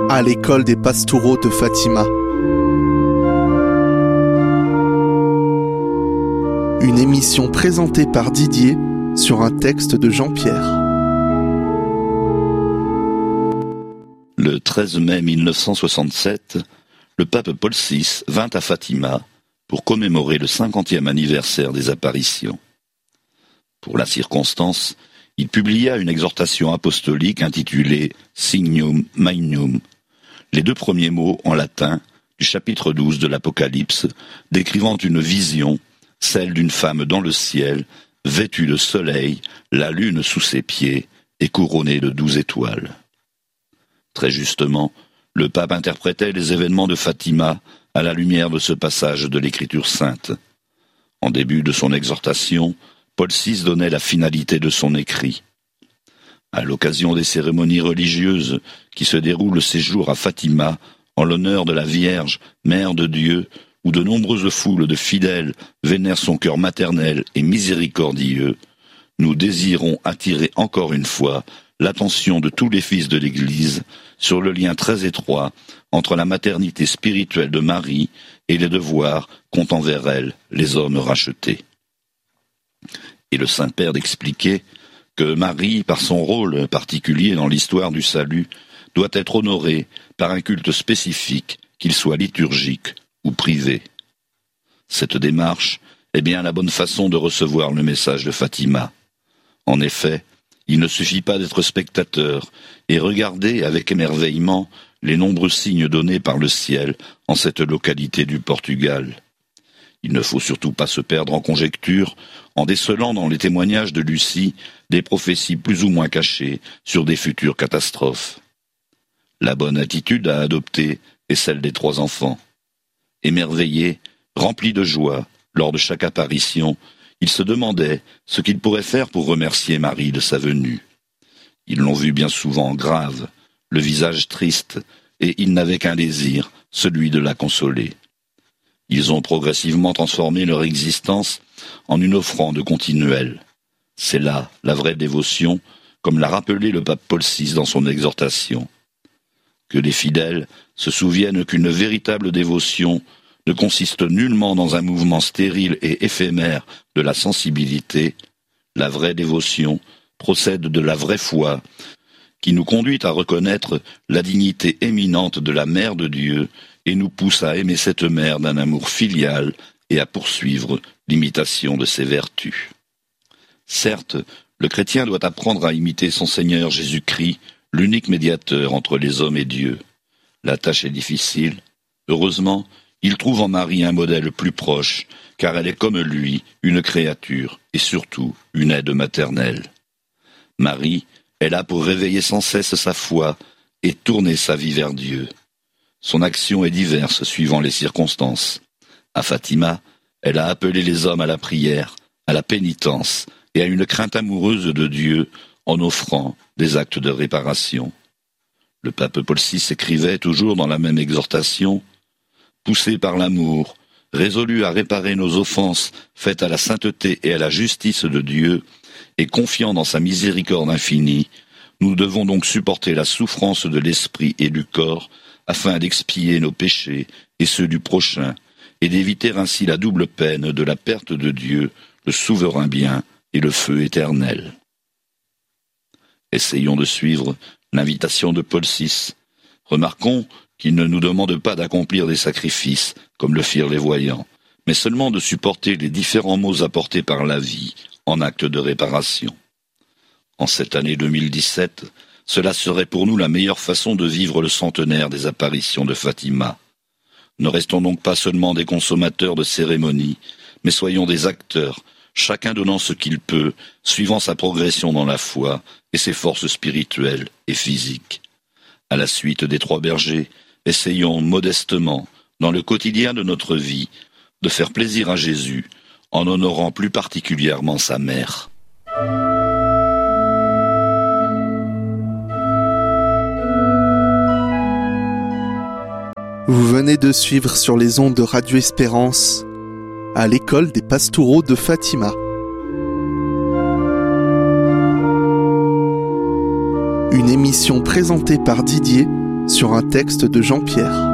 à l'école des Pastoureaux de Fatima. Une émission présentée par Didier sur un texte de Jean-Pierre. Le 13 mai 1967, le pape Paul VI vint à Fatima pour commémorer le 50e anniversaire des apparitions. Pour la circonstance, il publia une exhortation apostolique intitulée Signum Magnum, les deux premiers mots en latin du chapitre 12 de l'Apocalypse, décrivant une vision, celle d'une femme dans le ciel, vêtue de soleil, la lune sous ses pieds et couronnée de 12 étoiles. Très justement, le pape interprétait les événements de Fatima à la lumière de ce passage de l'Écriture sainte. En début de son exhortation, Paul VI donnait la finalité de son écrit. À l'occasion des cérémonies religieuses qui se déroulent ces jours à Fatima, en l'honneur de la Vierge, Mère de Dieu, où de nombreuses foules de fidèles vénèrent son cœur maternel et miséricordieux, nous désirons attirer encore une fois l'attention de tous les fils de l'Église sur le lien très étroit entre la maternité spirituelle de Marie et les devoirs qu'ont envers elle les hommes rachetés. Et le Saint-Père d'expliquer que Marie, par son rôle particulier dans l'histoire du salut, doit être honorée par un culte spécifique, qu'il soit liturgique ou privé. Cette démarche est bien la bonne façon de recevoir le message de Fatima. En effet, il ne suffit pas d'être spectateur et regarder avec émerveillement les nombreux signes donnés par le ciel en cette localité du Portugal. Il ne faut surtout pas se perdre en conjectures en décelant dans les témoignages de Lucie des prophéties plus ou moins cachées sur des futures catastrophes. La bonne attitude à adopter est celle des 3 enfants. Émerveillés, remplis de joie, lors de chaque apparition, ils se demandaient ce qu'ils pourraient faire pour remercier Marie de sa venue. Ils l'ont vue bien souvent grave, le visage triste, et ils n'avaient qu'un désir, celui de la consoler. Ils ont progressivement transformé leur existence en une offrande continuelle. C'est là la vraie dévotion, comme l'a rappelé le pape Paul VI dans son exhortation. Que les fidèles se souviennent qu'une véritable dévotion ne consiste nullement dans un mouvement stérile et éphémère de la sensibilité. La vraie dévotion procède de la vraie foi, qui nous conduit à reconnaître la dignité éminente de la Mère de Dieu et nous pousse à aimer cette mère d'un amour filial et à poursuivre l'imitation de ses vertus. Certes, le chrétien doit apprendre à imiter son Seigneur Jésus-Christ, l'unique médiateur entre les hommes et Dieu. La tâche est difficile. Heureusement, il trouve en Marie un modèle plus proche, car elle est comme lui, une créature, et surtout une aide maternelle. Marie est là pour réveiller sans cesse sa foi et tourner sa vie vers Dieu. Son action est diverse suivant les circonstances. À Fatima, elle a appelé les hommes à la prière, à la pénitence et à une crainte amoureuse de Dieu en offrant des actes de réparation. Le pape Paul VI écrivait toujours dans la même exhortation « Poussés par l'amour, résolus à réparer nos offenses faites à la sainteté et à la justice de Dieu, et confiants dans sa miséricorde infinie, nous devons donc supporter la souffrance de l'esprit et du corps afin d'expier nos péchés et ceux du prochain, et d'éviter ainsi la double peine de la perte de Dieu, le souverain bien et le feu éternel. » Essayons de suivre l'invitation de Paul VI. Remarquons qu'il ne nous demande pas d'accomplir des sacrifices, comme le firent les voyants, mais seulement de supporter les différents maux apportés par la vie en acte de réparation. En cette année 2017, cela serait pour nous la meilleure façon de vivre le centenaire des apparitions de Fatima. Ne restons donc pas seulement des consommateurs de cérémonies, mais soyons des acteurs, chacun donnant ce qu'il peut, suivant sa progression dans la foi et ses forces spirituelles et physiques. À la suite des 3 bergers, essayons modestement, dans le quotidien de notre vie, de faire plaisir à Jésus, en honorant plus particulièrement sa mère. Vous venez de suivre sur les ondes de Radio Espérance à l'école des Pastoureaux de Fatima. Une émission présentée par Didier sur un texte de Jean-Pierre.